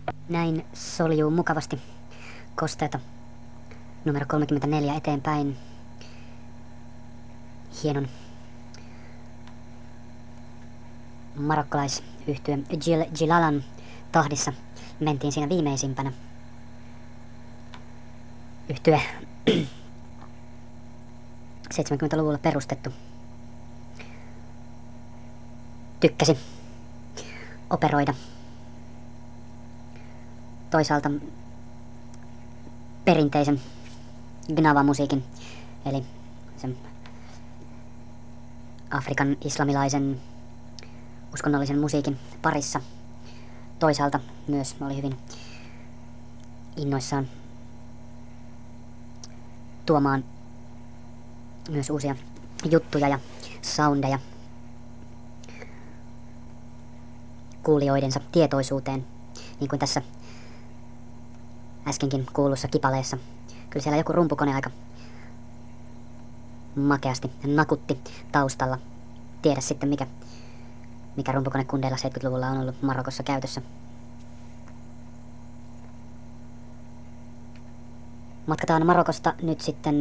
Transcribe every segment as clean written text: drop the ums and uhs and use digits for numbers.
Näin soljuu mukavasti kosteita numero 34 eteenpäin. Hienon marokkolaisyhtye Jilalan tahdissa mentiin siinä viimeisimpänä. Yhtye 70-luvulla perustettu. Tykkäsi operoida toisaalta perinteisen Gnawa-musiikin, eli sen Afrikan islamilaisen uskonnollisen musiikin parissa. Toisaalta myös oli hyvin innoissaan tuomaan myös uusia juttuja ja soundeja kuulijoidensa tietoisuuteen, niin kuin tässä äskenkin kuulussa kipaleessa. Kyllä siellä joku rumpukone aika makeasti nakutti taustalla. Tiedä sitten mikä rumpukone kundeilla 70-luvulla on ollut Marokossa käytössä. Matkataan Marokosta nyt sitten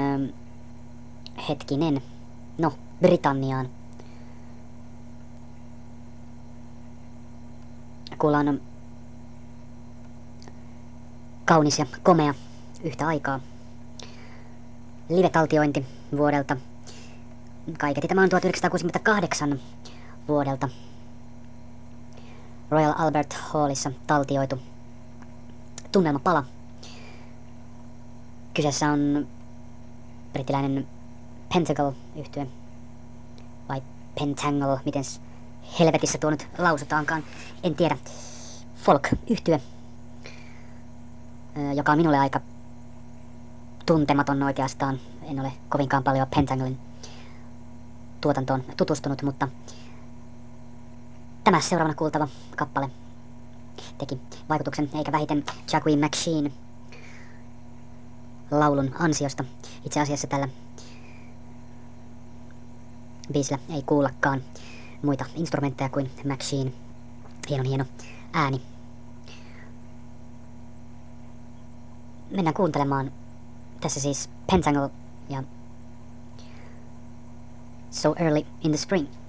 Britanniaan. Kuullaan kaunis ja komea yhtä aikaa live-taltiointi vuodelta. Kaiketi tämä on 1968 vuodelta Royal Albert Hallissa taltioitu tunnelmapala. Kyseessä on brittiläinen Pentagle-yhtye, vai Pentangle, miten helvetissä tuo nyt lausutaankaan, en tiedä. Folk-yhtye, joka on minulle aika tuntematon oikeastaan. En ole kovinkaan paljon Pentanglen tuotantoon tutustunut, mutta tämä seuraavana kuultava kappale teki vaikutuksen, eikä vähiten Jackie McSheen laulun ansiosta. Itse asiassa tällä biisillä ei kuullakaan muita instrumentteja kuin McSheen. Hieno ääni. Mennään kuuntelemaan. Tässä siis Pentangle ja So Early in the Spring.